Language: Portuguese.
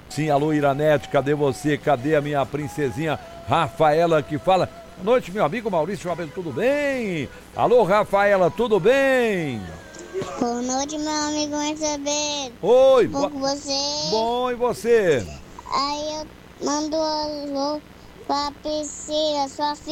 Sim, alô Iranete, cadê você? Cadê a minha princesinha Rafaela que fala? Boa noite, meu amigo Maurício Rabelo, tudo bem? Alô, Rafaela, tudo bem? Boa noite, meu amigo Receber. Oi, Bom com você. bom, e você? Aí eu mando alô pra Priscila, sua filha.